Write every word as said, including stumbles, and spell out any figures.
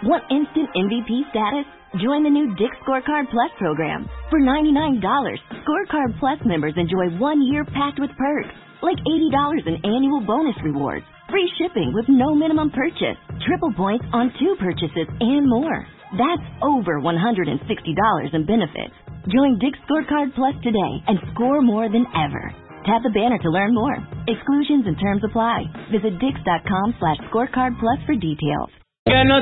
Want instant M V P status? Join the new Dick's Scorecard Plus program. For ninety-nine dollars, Scorecard Plus members enjoy one year packed with perks, like eighty dollars in annual bonus rewards, free shipping with no minimum purchase, triple points on two purchases, and more. That's over one hundred sixty dollars in benefits. Join Dick's Scorecard Plus today and score more than ever. Tap the banner to learn more. Exclusions and terms apply. Visit Dix.com slash scorecard plus for details. Que no